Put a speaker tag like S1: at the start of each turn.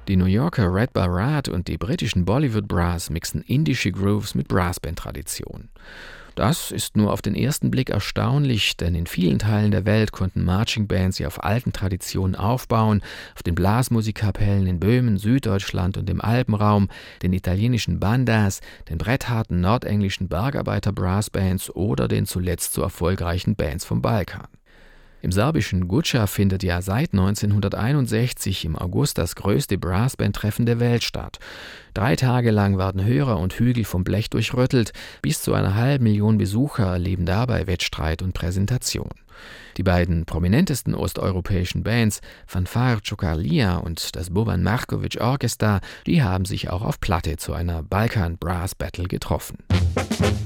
S1: Die New Yorker Red Baraat und die britischen Bollywood Brass mixen indische Grooves mit Brassband-Tradition. Das ist nur auf den ersten Blick erstaunlich, denn in vielen Teilen der Welt konnten Marching Bands ja auf alten Traditionen aufbauen, auf den Blasmusikkapellen in Böhmen, Süddeutschland und im Alpenraum, den italienischen Bandas, den brettharten nordenglischen Bergarbeiter-Brassbands oder den zuletzt so erfolgreichen Bands vom Balkan. Im serbischen Guča findet ja seit 1961 im August das größte Brassband-Treffen der Welt statt. 3 Tage lang werden Hörer und Hügel vom Blech durchrüttelt. Bis zu 500.000 Besucher erleben dabei Wettstreit und Präsentation. Die beiden prominentesten osteuropäischen Bands, Fanfare Ciocărlia und das Boban Marković Orchestra, die haben sich auch auf Platte zu einer Balkan Brass Battle getroffen.